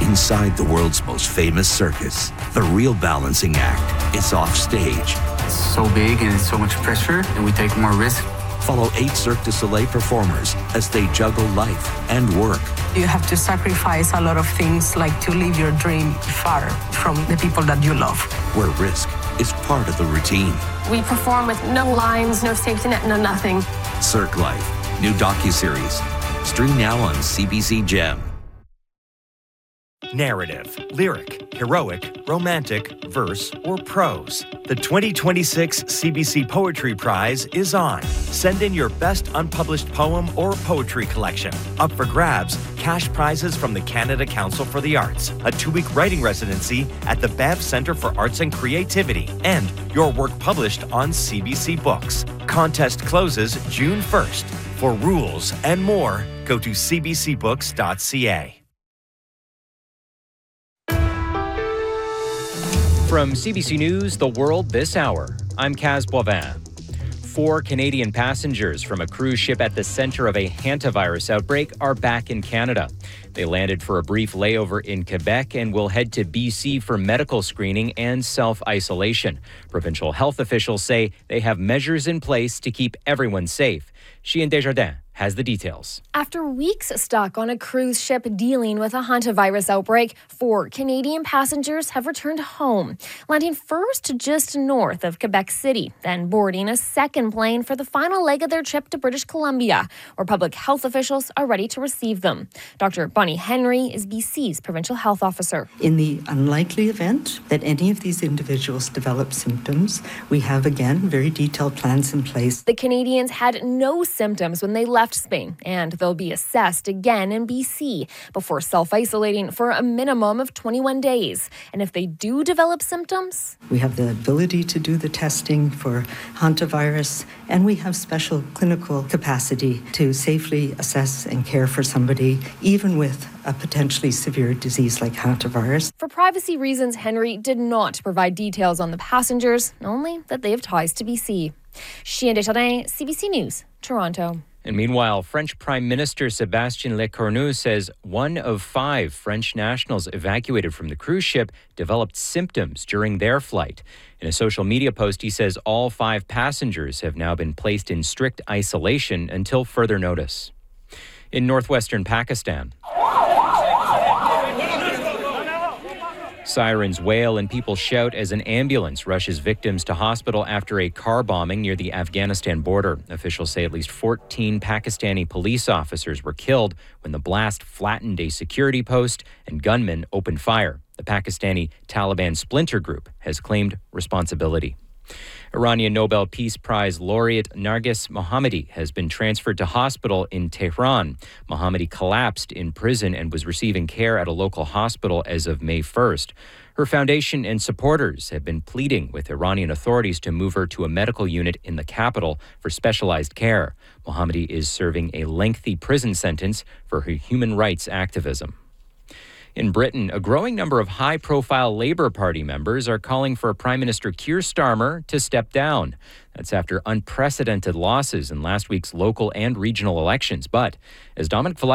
Inside the world's most famous circus, the real balancing act is off stage. It's so big and it's so much pressure, and we take more risk. Follow 8 Cirque du Soleil performers as they juggle life and work. You have to sacrifice a lot of things, like to live your dream far from the people that you love. Where risk is part of the routine. We perform with no lines, no safety net, no nothing. Cirque Life, new docuseries. Stream now on CBC Gem. Narrative, lyric, heroic, romantic, verse, or prose. The 2026 CBC Poetry Prize is on. Send in your best unpublished poem or poetry collection. Up for grabs, cash prizes from the Canada Council for the Arts, a 2-week writing residency at the Bev Centre for Arts and Creativity, and your work published on CBC Books. Contest closes June 1st. For rules and more, go to cbcbooks.ca. From CBC News, The World This Hour, I'm Kaz Boivin. 4 Canadian passengers from a cruise ship at the center of a hantavirus outbreak are back in Canada. They landed for a brief layover in Quebec and will head to BC for medical screening and self-isolation. Provincial health officials say they have measures in place to keep everyone safe. Chien Desjardins has the details. After weeks stuck on a cruise ship dealing with a hantavirus outbreak, 4 Canadian passengers have returned home, landing first just north of Quebec City, then boarding a second plane for the final leg of their trip to British Columbia, where public health officials are ready to receive them. Dr. Bonnie Henry is BC's provincial health officer. In the unlikely event that any of these individuals develop symptoms, we have, again, very detailed plans in place. The Canadians had no symptoms when they left Spain, and they'll be assessed again in BC before self-isolating for a minimum of 21 days. And if they do develop symptoms, we have the ability to do the testing for hantavirus, and we have special clinical capacity to safely assess and care for somebody, even with a potentially severe disease like hantavirus. For privacy reasons, Henry did not provide details on the passengers, only that they have ties to BC. Chien Desjardins, CBC News, Toronto. And meanwhile, French Prime Minister Sébastien Lecornu says 1 of 5 French nationals evacuated from the cruise ship developed symptoms during their flight. In a social media post, he says all 5 passengers have now been placed in strict isolation until further notice. In northwestern Pakistan, sirens wail and people shout as an ambulance rushes victims to hospital after a car bombing near the Afghanistan border. Officials say at least 14 Pakistani police officers were killed when the blast flattened a security post and gunmen opened fire. The Pakistani Taliban splinter group has claimed responsibility. Iranian Nobel Peace Prize laureate Narges Mohammadi has been transferred to hospital in Tehran. Mohammadi collapsed in prison and was receiving care at a local hospital as of May 1st. Her foundation and supporters have been pleading with Iranian authorities to move her to a medical unit in the capital for specialized care. Mohammadi is serving a lengthy prison sentence for her human rights activism. In Britain, a growing number of high-profile Labour Party members are calling for Prime Minister Keir Starmer to step down. That's after unprecedented losses in last week's local and regional elections. But as Dominic